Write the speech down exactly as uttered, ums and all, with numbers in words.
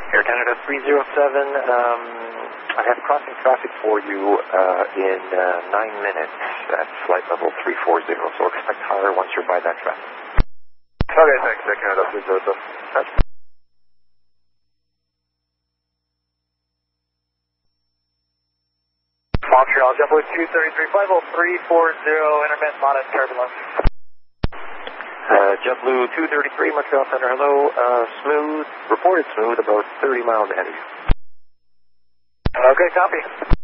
Air Canada three zero seven, um, I have crossing traffic for you uh, in uh, nine minutes at flight level three four zero, so expect higher once you're by that traffic. Okay, thanks, Air Canada three zero seven. That's Montreal, JetBlue two thirty-three, flight level three four zero, intermittent modest turbulence. Uh, JetBlue two thirty-three, Montreal Center, hello. Uh, smooth, reported smooth, about thirty miles ahead of you. Okay, copy.